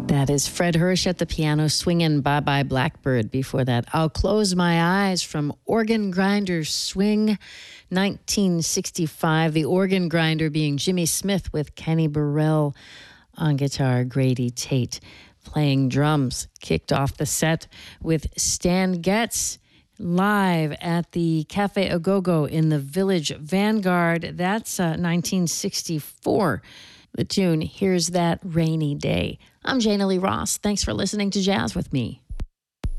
That is Fred Hirsch at the piano swinging Bye Bye Blackbird. Before that, I'll Close My Eyes from Organ Grinder Swing, 1965. The organ grinder being Jimmy Smith with Kenny Burrell on guitar, Grady Tate playing drums. Kicked off the set with Stan Getz live at the Cafe Agogo in the Village Vanguard. That's 1964. The tune, Here's That Rainy Day. I'm Jana Lee Ross. Thanks for listening to Jazz with Me.